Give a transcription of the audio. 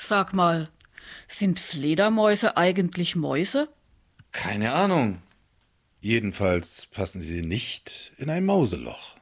Sag mal, sind Fledermäuse eigentlich Mäuse? Keine Ahnung. Jedenfalls passen sie nicht in ein Mauseloch.